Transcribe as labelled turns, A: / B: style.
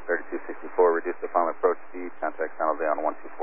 A: 3264, reduce the final approach speed, contact San Jose on 124.